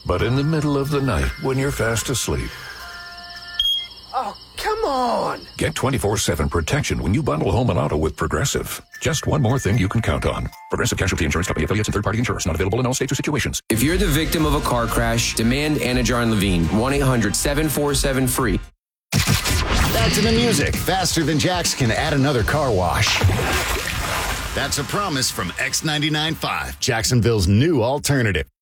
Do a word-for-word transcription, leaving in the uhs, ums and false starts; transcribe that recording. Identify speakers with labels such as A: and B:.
A: But in the middle of the night, when you're fast asleep.
B: Oh, come on!
A: Get twenty-four seven protection when you bundle home and auto with Progressive. Just one more thing you can count on. Progressive Casualty Insurance Company, affiliates, and third-party insurers. Not available in all states or situations.
C: If you're the victim of a car crash, demand Anajar and Levine. one eight hundred seven four seven free.
D: Back to the music. Faster than Jax can add another car wash. That's a promise from X ninety-nine point five, Jacksonville's new alternative.